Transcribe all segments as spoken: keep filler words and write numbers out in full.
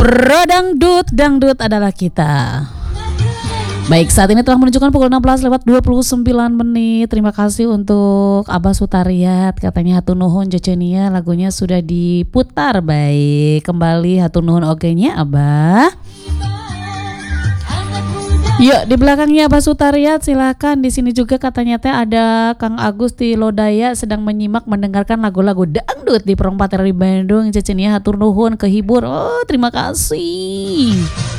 Pro Dangdut, dangdut adalah kita. Baik, saat ini telah menunjukkan pukul enam belas lewat dua puluh sembilan menit. Terima kasih untuk Abah Sutariat. Katanya hatur nuhun Cecenia, lagunya sudah diputar. Baik, kembali hatur nuhun ogenya Abah. Yuk, di belakangnya Abah Sutariat, silakan. Di sini juga katanya teh ada Kang Agus di Lodaya sedang menyimak mendengarkan lagu-lagu dangdut di Perempatan di Bandung. Cecenia hatur nuhun kehibur. Oh, terima kasih.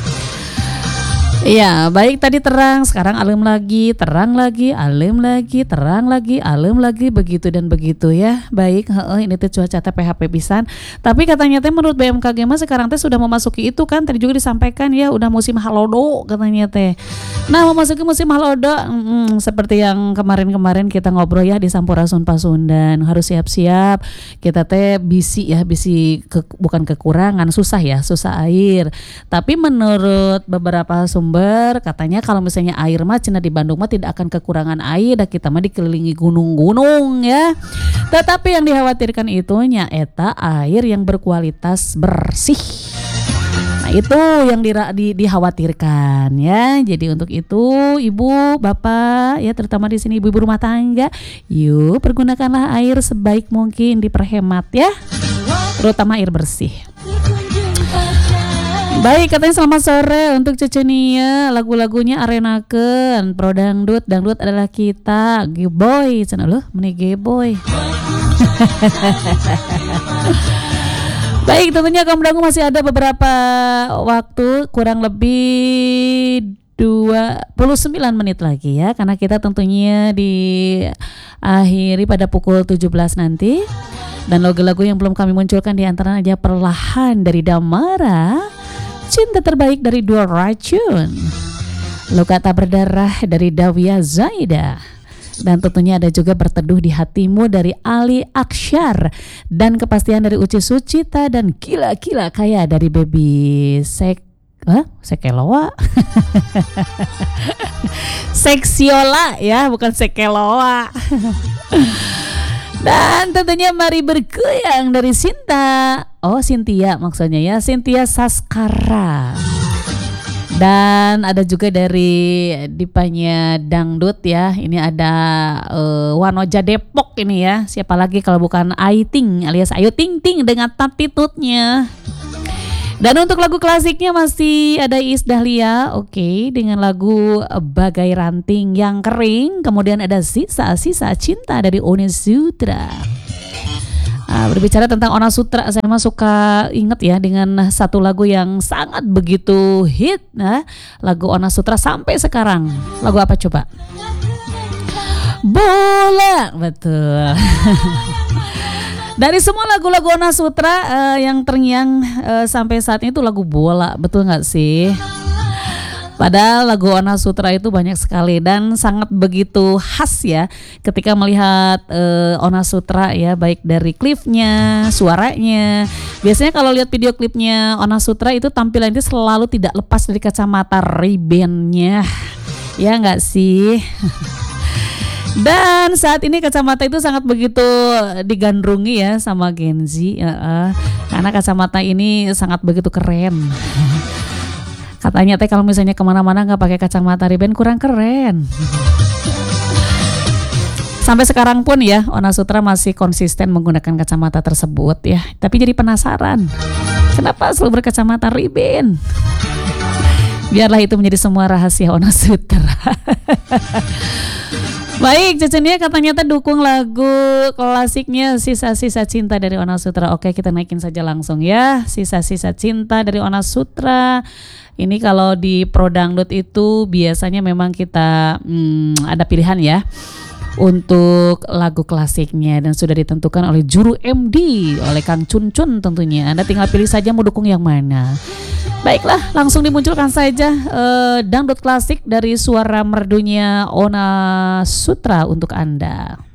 Iya, baik, tadi terang, sekarang alim lagi, terang lagi, alim lagi, terang lagi, alim lagi, begitu dan begitu ya. Baik, heeh, ini tuh cuaca teh P H P pisan. Tapi katanya teh menurut B M K G mah sekarang teh sudah memasuki itu kan, tadi juga disampaikan ya, udah musim halodo katanya teh. Nah, memasuki musim halodo, hmm, seperti yang kemarin-kemarin kita ngobrol ya di Sampurasun Pasundan, harus siap-siap. Kita teh bisi ya, bisi ke, bukan kekurangan, susah ya, susah air. Tapi menurut beberapa sumber katanya kalau misalnya air mah cina di Bandung mah tidak akan kekurangan air, dan kita mah dikelilingi gunung-gunung ya. Tetapi yang dikhawatirkan itu nya eta air yang berkualitas bersih. Nah, itu yang di, di, dikhawatirkan ya. Jadi untuk itu ibu, bapak ya, terutama di sini ibu-ibu rumah tangga, yuk pergunakanlah air sebaik mungkin, diperhemat ya. Terutama air bersih. Baik, katanya selamat sore untuk Cecenia, lagu-lagunya arenakeun Pro Dangdut, dangdut adalah kita. Geboy, cenah loh, meni geboy. Baik, tentunya kaum dangu masih ada beberapa waktu, kurang lebih dua puluh sembilan menit lagi ya, karena kita tentunya diakhiri pada pukul tujuh belas nanti. Dan lagu-lagu yang belum kami munculkan di antaranya aja Perlahan dari Damara, Cinta Terbaik dari Dua Racun, Luka Tak Berdarah dari Dawia Zaida, dan tentunya ada juga Berteduh di Hatimu dari Ali Aksyar, dan Kepastian dari Uci Sucita, dan Gila-Gila Kaya dari Baby Sek Hah? Sekeloa Seksiola ya, bukan Sekeloa. Dan tentunya Mari Bergoyang dari Sinta. Oh, Cynthia maksudnya ya, Cynthia Saskara. Dan ada juga dari Dipanya Dangdut ya. Ini ada uh, Wanoja Depok ini ya. Siapa lagi kalau bukan Ayu Ting alias Ayu Ting Ting dengan tatitutnya. Dan untuk lagu klasiknya masih ada Iis Dahlia, oke, okay, dengan lagu Bagai Ranting yang Kering. Kemudian ada Sisa-Sisa Cinta dari Ona Sutra. Nah, berbicara tentang Ona Sutra, saya mah suka inget ya dengan satu lagu yang sangat begitu hit, nah, lagu Ona Sutra sampai sekarang. Lagu apa coba? Bola, betul. Dari semua lagu-lagu Ona Sutra uh, yang terngiang uh, sampai saat ini tuh lagu bola, betul nggak sih? Padahal lagu Ona Sutra itu banyak sekali dan sangat begitu khas ya ketika melihat uh, Ona Sutra ya, baik dari klipnya, suaranya. Biasanya kalau lihat video klipnya Ona Sutra itu tampilan itu selalu tidak lepas dari kacamata Ray-Ban-nya, ya nggak sih? Dan saat ini kacamata itu sangat begitu digandrungi ya sama Gen Z ya, uh, karena kacamata ini sangat begitu keren. Katanya teh kalau misalnya kemana-mana nggak pakai kacamata Ray-Ban kurang keren. Sampai sekarang pun ya Ona Sutra masih konsisten menggunakan kacamata tersebut ya. Tapi jadi penasaran, kenapa selalu berkacamata Ray-Ban? Biarlah itu menjadi semua rahasia Ona Sutra. Baik, Cecenia katanya teh dukung lagu klasiknya Sisa-Sisa Cinta dari Ona Sutra. Oke, kita naikin saja langsung ya. Sisa-Sisa Cinta dari Ona Sutra. Ini kalau di Pro Dangdut itu biasanya memang kita hmm, ada pilihan ya untuk lagu klasiknya, dan sudah ditentukan oleh juru M D, oleh Kang Cun Cun tentunya. Anda tinggal pilih saja mau dukung yang mana. Baiklah, langsung dimunculkan saja uh, dangdut klasik dari suara merdunya Ona Sutra untuk Anda.